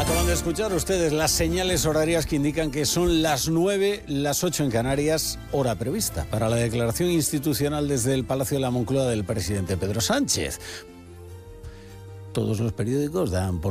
Acaban de escuchar ustedes las señales horarias que indican que son las 9, las 8 en Canarias, hora prevista para la declaración institucional desde el Palacio de la Moncloa del presidente Pedro Sánchez. Todos los periódicos dan por